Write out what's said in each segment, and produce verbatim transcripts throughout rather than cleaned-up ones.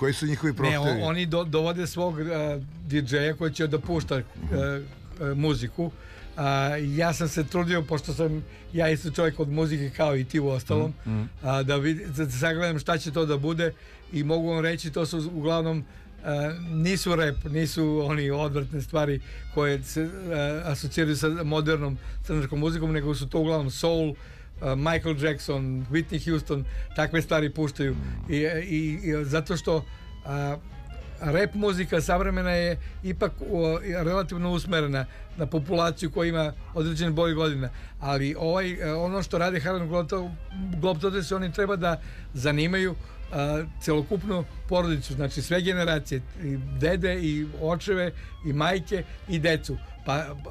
koji su njihovi prohtevi? Ne, oni do, dovode svog uh, didžeja koji će da pušta uh, uh, muziku. Uh, ja sam se trudio, pošto sam ja isto čovjek od muzike kao i ti u ostalom, mm, mm. Uh, da, vid, da sagledam šta će to da bude i mogu vam reći, to su uglavnom Uh, nisu rap, nisu oni odvratne stvari koje se uh, asociraju sa modernom crnačkom muzikom, nego su to uglavnom soul, uh, Michael Jackson, Whitney Houston, takve stvari puštaju i, i, i zato što uh, rap muzika savremena je ipak uh, relativno usmerena na populaciju koja ima određen broj godina, ali ovaj, uh, ono što rade Harlem Globetrotters, oni treba da zanimaju Uh, celokupnu porodicu, znači sve generacije, i dede i očeve i majke i decu, pa uh,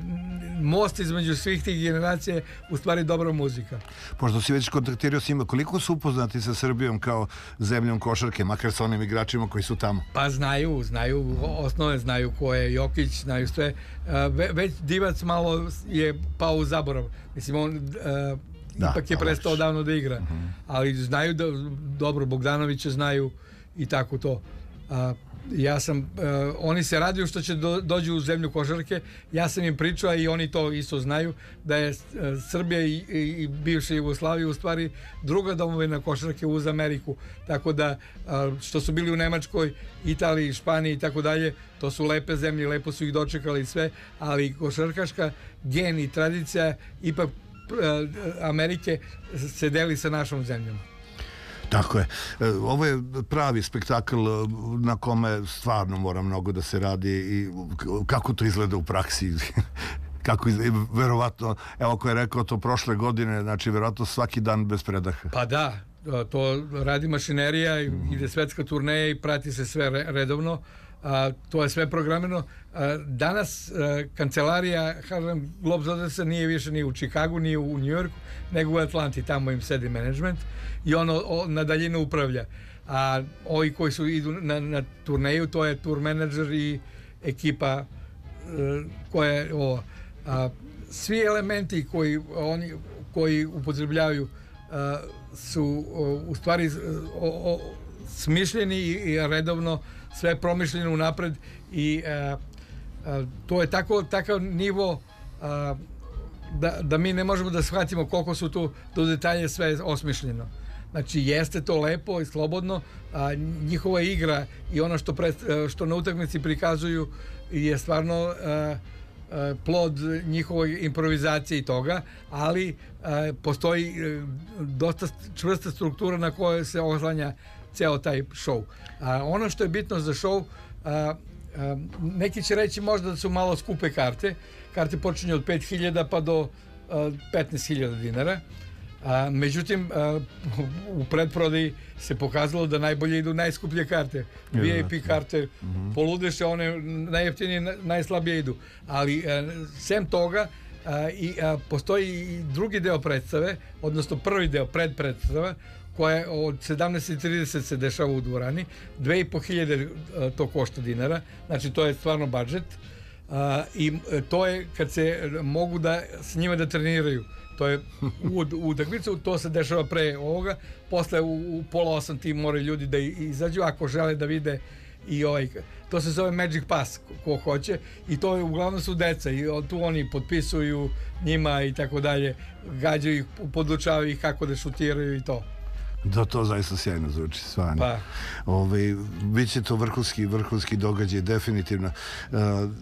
most između svih tih generacija je u stvari dobra muzika. Pošto si već kontaktirao s njima, koliko su upoznati sa Srbijom kao zemljom košarke, makar sa onim igračima koji su tamo? Pa znaju, znaju osnove, znaju ko je Jokić, znaju sve. Uh, već Divac malo je pao u zaborav, mislim on uh, Da, ipak je prestao davno da igra, uh-huh. ali znaju da dobro, Bogdanovića znaju i tako to. A, ja sam, a, oni se raduju što će do, dođu u zemlju košarke, ja sam im pričao i oni to isto znaju da je a, Srbija i, i, i bivša Jugoslavija u stvari druga domovina košarke uz Ameriku, tako da a, što su bili u Nemačkoj, Italiji, Španiji i tako dalje, to su lepe zemlje, lepo su ih dočekali sve, ali košarkaška gen i tradicija ipak Amerike se deli sa našom zemljom. Tako je. Ovo je pravi spektakl na kome stvarno mora mnogo da se radi i kako to izgleda u praksi. Kako izgleda, verovatno, evo ko je rekao to prošle godine, znači verovatno svaki dan bez predaha. Pa da, to radi mašinerija, mm. ide svetska turneja i prati se sve redovno. A, to je sve programirano. A, danas a, kancelarija Harlem Globetrottersa nije više ni u Chicagu, ni u Njujorku, nego u Atlanti, tamo im sedi management i ono o, na daljinu upravlja. A ovi koji su idu na, na turneju, to je tour manager i ekipa a, koja je ovo. A, svi elementi koji oni koji upotrebljavaju a, su o, u stvari o, o, smišljeni i, i redovno sve promišljeno unapred i a, a, to je tako, takav nivo a, da, da mi ne možemo da shvatimo koliko su tu do detalje sve osmišljeno. Znači jeste to lepo i slobodno, a njihova igra i ono što, pred, što na utakmici prikazuju je stvarno a, a, plod njihove improvizacije i toga, ali a, postoji a, dosta čvrsta struktura na kojoj se oslanja ceo taj show. A, ono što je bitno za show, a, a, neki će reći možda da su malo skupe karte. Karte počinju od pet hiljada pa do a, petnaest hiljada dinara. A, međutim, a, u predprodaji se pokazalo da najbolje idu najskuplje karte. V I P karte, mm-hmm. poludeše, one najjeftinije, najslabije idu. Ali, a, sem toga, a, i, a, postoji i drugi deo predstave, odnosno prvi deo predpredstava, koja od sedamnaest trideset se dešava u dvorani, dve i po hiljade to košta dinara, znači to je stvarno budžet a, i to je kad se mogu da s njima da treniraju, to je u utakmicu, to se dešava pre ovoga, posle u, u pola osam ti moraju ljudi da izađu ako žele da vide i ovaj, to se zove Magic Pass ko hoće i to je uglavnom su deca i tu oni potpisuju njima i tako dalje, gađaju ih, podučavaju ih kako da šutiraju i to. Da, to zaista sjajno zvuči, stvarno. Pa. Ove, biće to vrhunski, vrhunski događaj, definitivno. Uh,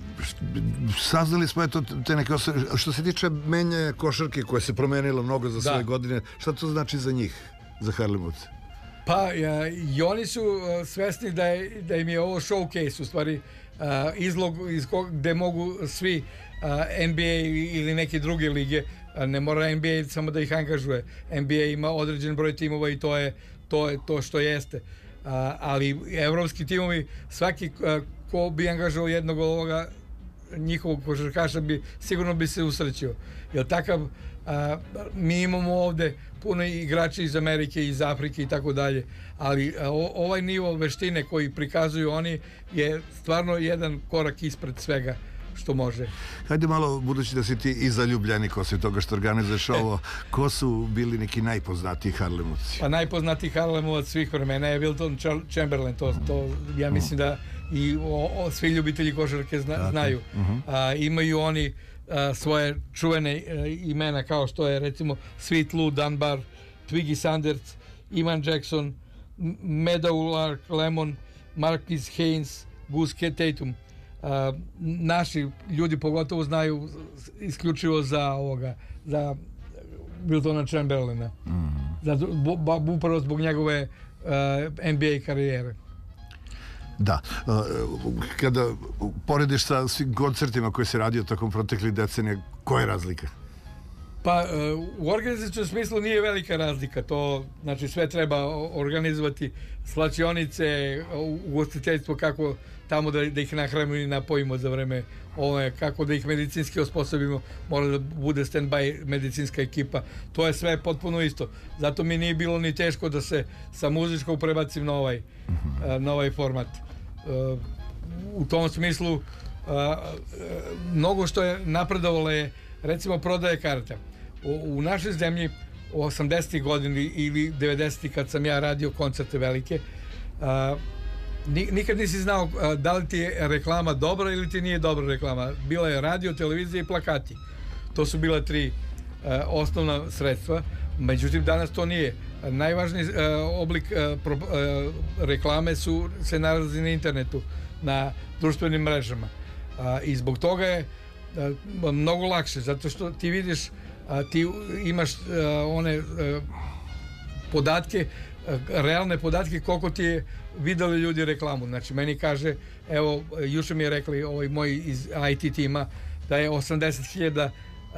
saznali smo eto te neke osnovne, što se tiče menjanja košarke koja se promenila mnogo za svoje godine, šta to znači za njih, za Harlemovce? Pa ja, i oni su uh, svesni da, je, da im je ovo showcase, u stvari uh, izlog iz kog, gde mogu svi uh, N B A ili neke druge lige, ne mora N B A samo da ih angažuje. N B A ima određen broj timova i to je to, je to što jeste. A, ali evropski timovi, svaki a, ko bi angažovao jednog ovoga njihovog košarkaša bi sigurno bi se usrećio. Jer takav a, mi imamo ovde puno igrača iz Amerike, iz Afrike i tako dalje. Ali a, o, ovaj nivo veštine koji prikazuju oni je stvarno jedan korak ispred svega što može. Hajde malo, budući da si ti i zaljubljenik osim toga što organizuješ ovo, ko su bili neki najpoznatiji Harlemovci? Pa najpoznatiji Harlemovac svih vremena je Wilt Chamberlain, to, to ja mislim da i o, o, svi ljubitelji košarke zna, znaju. Uh-huh. A, imaju oni a, svoje čuvene a, imena kao što je recimo Sweet Lou Dunbar, Twiggy Sanders, Iman Jackson, Meadow Lark Lemon, Marquis Haynes, Goose Tatum. Uh, naši ljudi pogotovo znaju isključivo za ovoga, za Wiltona Chamberlaina, mm. za, bu, upravo zbog njegove uh, N B A karijere. Da, uh, kada porediš sa svim koncertima koji se radio tokom proteklih decenija, koja je razlika? Pa uh, u organizacijom smislu nije velika razlika, to znači sve treba organizovati, slačionice, ugostiteljstvo, kako tamo da, da ih nahranimo i napojimo za vreme ove, kako da ih medicinski osposobimo, mora da bude stand-by medicinska ekipa, to je sve potpuno isto, zato mi nije bilo ni teško da se sa muzičkog prebacim na ovaj, uh, na ovaj format. Uh, u tom smislu uh, mnogo što je napredovalo je recimo prodaje karata. U, u našoj zemlji u osamdesetih godini ili devedesetih kad sam ja radio koncerte velike, a, nikad nisi znao a, da li ti je reklama dobra ili ti nije dobra reklama. Bila je radio, televizija i plakati. To su bila tri a, osnovna sredstva. Međutim, danas to nije. Najvažniji a, oblik a, pro, a, reklame su, se nalazi na internetu, na društvenim mrežama. A, I zbog toga je a, mnogo lakše, zato što ti vidiš, a, ti imaš a, one a, podatke, a, realne podatke koliko ti je videli ljudi reklamu. Znači, meni kaže, evo, juče mi je rekli ovaj moj iz I T tima da je osamdeset hiljada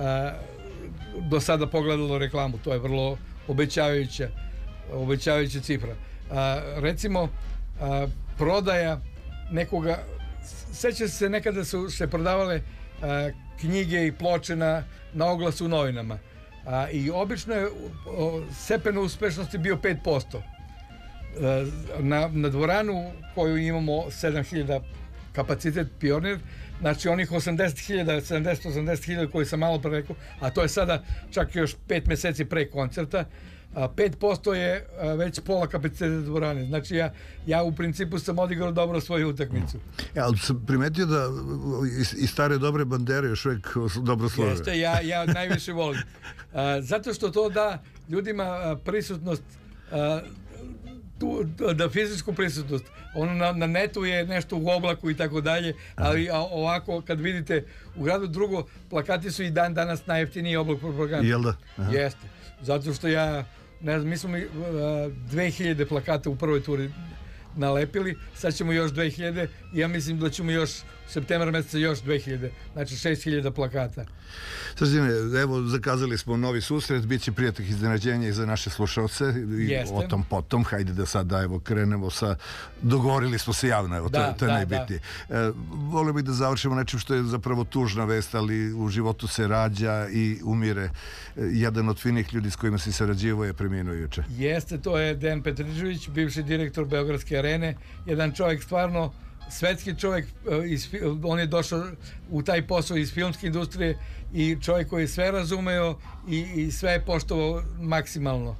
do sada pogledalo reklamu. To je vrlo obećavajuća, obećavajuća cifra. A, recimo, a, prodaja nekoga, seća se nekada su se prodavale a, knjige i ploče na, na oglasu u novinama. A, I obično je o, stepen uspešnosti bio pet posto. A, na, na dvoranu koju imamo sedam hiljada kapacitet Pionir, znači onih osamdeset hiljada, sedamdeset osamdeset hiljada koji sam malo pre rekao, a to je sada čak još pet meseci pre koncerta, a pet posto je već pola kapaciteta dvorane. Znači ja, ja u principu sam odigrao dobro svoju utakmicu. Ja, ali sam primetio da i stare dobre bandere još uvijek dobro slove. Jeste, ja, ja najviše volim. A, zato što to da ljudima prisutnost, a, tu, da fizičku prisutnost. Ono na, na netu je nešto u oblaku i tako dalje, ali a, ovako kad vidite u gradu, drugo, plakati su i dan danas najjeftiniji oblak propagande. Jel da? Aha. Jeste. Zato što ja, ne znam, mi smo mi dve hiljade plakata u prvoj turi nalepili, sad ćemo još dve hiljade i ja mislim da ćemo još septembra mjeseca još dve hiljade, znači šest hiljada plakata. Srđane, evo zakazali smo novi susret, bit će prijatnih iznenađenja i za naše slušalce i o tom potom, hajde da sad da evo krenemo sa, dogovorili smo se javno, evo, da, to, to je da, najbitnije. Da. E, volio bih da završimo nečim što je zapravo tužna vest, ali u životu se rađa i umire. E, jedan od finih ljudi s kojima si sarađivao je preminuo juče. Jeste, to je Dejan Petričević, bivši direktor Beogradske arene, jedan čovjek stvarno svetski čovjek, on je došao u taj posao iz filmske industrije i čovjek koji je sve razumeo i, i sve je poštovao maksimalno.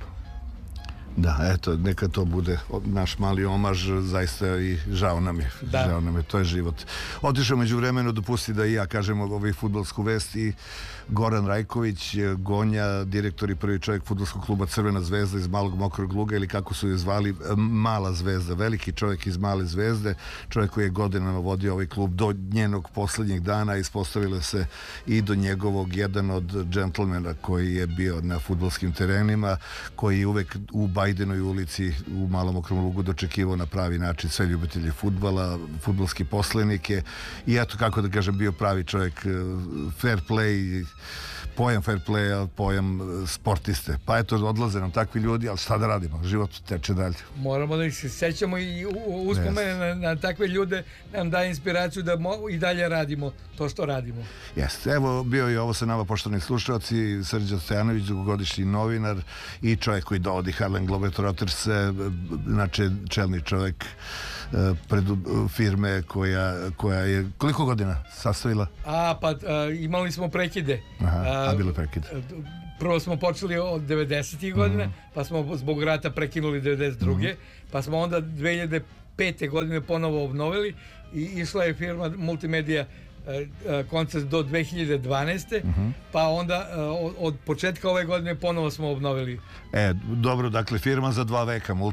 Da, eto, neka to bude naš mali omaž, zaista i žao nam je, da. žao nam je, to je život. Otišao među vremenu, dopusti da i ja kažem ovaj fudbalsku vest i Goran Rajković, Gonja, direktor i prvi čovjek fudbalskog kluba Crvena zvezda iz Malog Mokrog Luga, ili kako su je zvali, Mala zvezda, veliki čovjek iz Male zvezde, čovjek koji je godinama vodio ovaj klub do njenog posljednjeg dana, ispostavilo se i do njegovog, jedan od džentlmena koji je bio na fudbalskim terenima, koji je uvek u Bajdenoj ulici u Malom Mokrom Lugu dočekivao na pravi način sve ljubitelje fudbala, fudbalski poslenike i eto, kako da kažem, bio pravi čovjek, fair play, pojam fair play, pojam sportiste. Pa eto, odlaze nam takvi ljudi, ali šta da radimo? Život teče dalje. Moramo da ih se sećamo i uspomene na, na takve ljude nam daje inspiraciju da mo, i dalje radimo to što radimo. Jeste. Evo, bio je ovo sa nama poštovani slušalci, Srđan Stojanović, dugogodišnji novinar i čovjek koji dovodi Harlem Globetrotters, znači čelni čovjek pred firme koja, koja je koliko godina sastavila? A, pa imali smo prekide. Aha, a bilo prekide. Prvo smo počeli od devedesetih godina, mm. pa smo zbog rata prekinuli devedeset druge. Mm. pa smo onda dve hiljade pete godine ponovo obnovili i išla je firma Multimedia koncert do dve hiljade dvanaeste. Mm-hmm. pa onda od početka ove godine ponovo smo obnovili. E, dobro, dakle firma za dva veka.